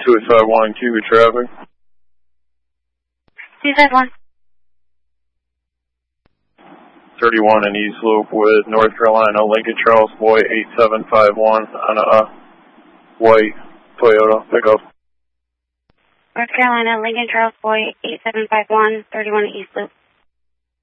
251 Cuba traffic. 251. 31 in East Loop with North Carolina, Lincoln Charles Boy 8751 on a white Toyota pickup. North Carolina, Lincoln Charles Boy 8751, 31 East Loop.